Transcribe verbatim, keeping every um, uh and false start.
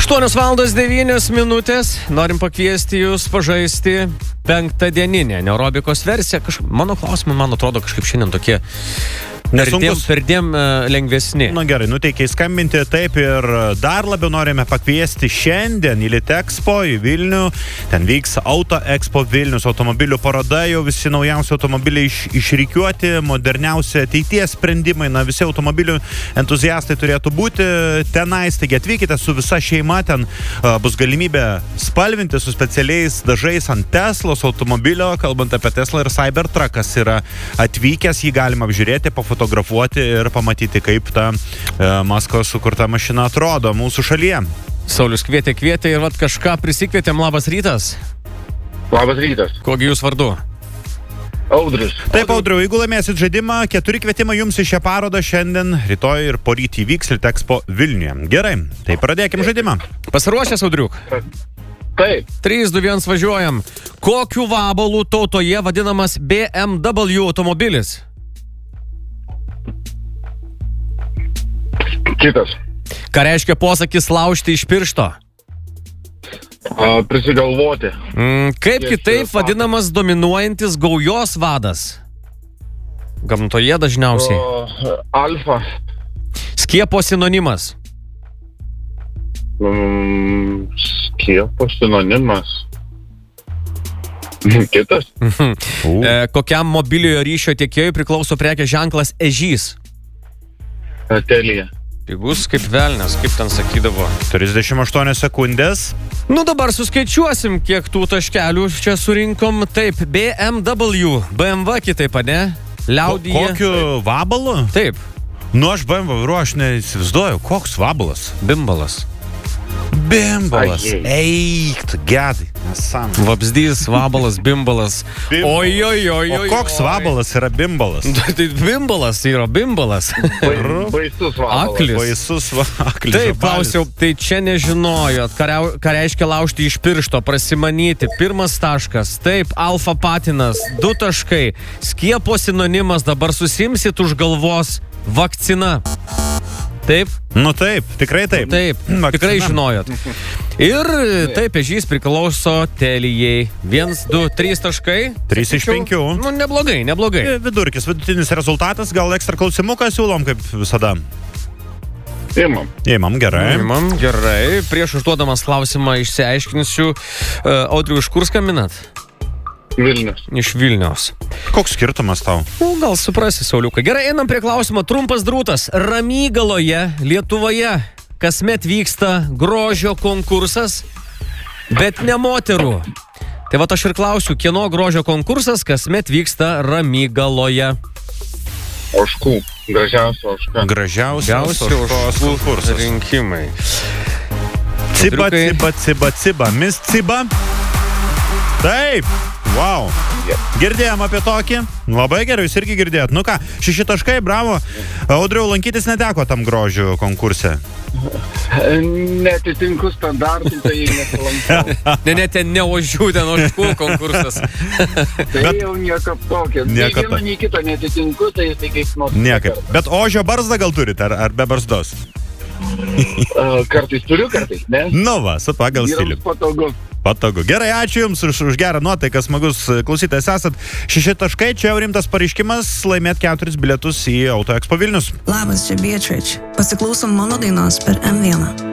aštuonios valandos devynios minutės. Norim pakviesti jūs pažaisti penktadieninę neurobikos versiją. Kaž... Mano klausimai, man atrodo, kažkaip šiandien tokie perdėm, perdėm lengvesni. Na gerai, nuteikiai skambinti taip ir dar labiau norime pakviesti šiandien į Litexpo, į Vilnių. Ten vyks Auto Expo Vilnius, automobilių paroda, jau visi naujausi automobiliai iš, išrikiuoti, moderniausi ateities sprendimai, na visi automobilių entuziastai turėtų būti tenais, taigi atvykite su visa šeima, ten uh, bus galimybė spalvinti su specialiais dažais ant Teslos automobilio, kalbant apie Tesla ir Cybertruckas yra atvykęs, jį galima apžiūrėti, pafotografuoti ir pamatyti, kaip ta e, Masko sukurta mašina atrodo mūsų šalyje. Saulius kvietė, kvietė ir vat kažką prisikvietėm. Labas rytas. Labas rytas. Kogi jūs vardu? Audrius. Taip, Audriu, jeigu laimėsit žaidimą, keturi kvietimai jums į šią parodą šiandien, rytoj ir poryt įvyks Litexpo Vilniuje. Gerai, tai pradėkim žaidimą. Pasiruošęs, Audriuk? Taip. trys, du, vienas, važiuojam. Kokiu vabalu tautoje vadinamas B M W automobilis? Kitas. Ką reiškia posakis laužti iš piršto? A, prisigalvoti. Mm, kaip Prieš kitaip faktą. vadinamas dominuojantis gaujos vadas? Gamtoje dažniausiai. O, alfa. Skiepo sinonimas. Mm, skiepo sinonimas. Kitas. E, kokiam mobiliojo ryšio tiekėjui priklauso prekės ženklas Ežys? Telija. Pigus kaip velnias, kaip ten sakydavo. trisdešimt aštuonios sekundės. Nu dabar suskaičiuosim, kiek tų taškelių čia surinkom. Taip, B M W, B M W kitaip, ne? Liaudyje. Kokiu vabalu? Taip. Nu, aš B M W aš neįsivaizduoju, koks vabalas? Bimbalas. Bimbalas. Ai, Eik, tu gedai. Nesam. Vabzdys, vabalas, bimbalas. Bimbalas. Oi, oi, oi, O oi. koks oi. vabalas yra bimbalas? Tai bimbalas yra bimbalas. Bai- Baisus vabalas. Aklis. Baisus vaklis. Taip, klausiau, tai čia nežinojot, ką reu- ką reiškia laužti iš piršto, prasimanyti. Pirmas taškas, taip, alfa patinas, du taškai. Skiepo sinonimas, dabar susimsit už galvos, vakcina. Taip? Nu taip, tikrai taip. Taip, Vakcina. tikrai žinojot. Ir taip, Ežys priklauso Telijai. Vienas, du, trys taškai. Trys iš Sakyčiau, penkių. Nu, neblogai, neblogai. Vidurkis, vidutinis rezultatas, gal ekstra klausimuką siūlom, kaip visada. Imam. Įmam, gerai. Imam, gerai. Prieš užduodamas klausimą išsiaiškinsiu. Uh, Audriu, iš kur skambinat? Vilnius. Iš Vilniaus. Koks skirtumas tau? Nu, gal suprasi, Sauliukai. Gerai, einam prie klausimo. Trumpas drūtas. Ramygaloje, Lietuvoje, kasmet vyksta grožio konkursas, bet ne moterų. Tai va aš ir klausiu, kieno grožio konkursas kasmet vyksta Ramygaloje? Oškų. Gražiausia oška. Gražiausios ožkos konkursas. Rinkimai. Ciba, Audriukai. ciba, ciba, ciba. Miss Ciba. Taip. Wow. Girdėjom apie tokį. Labai gerai, jūs irgi girdėjot. Nu ką, šeši taškai, bravo. Audriau, lankytis neteko tam grožių konkurse. Netitinku standartų, tai nesilankau. Ne, ne, ten ne ožių, ten ožkų konkursas. Tai Bet- jau nieko tokio. Nei Nieko vieno, to- nei kito netitinku, tai, tai kaip nors. Niekaip. Bet ožio barzdą gal turit, ar, ar be barzdos? Uh, kartais turiu, kartais ne. Nu va, su pagal stilių. Vyrams patogu. Patogu. Gerai, ačiū Jums už, už gerą nuotaiką, smagus klausytojas esat. Šeši taškai, čia jau rimtas pareiškimas, laimėt keturis bilietus į Auto Expo Vilnius. Labas, čia Beatrice. Pasiklausom mano dainos per M vieną.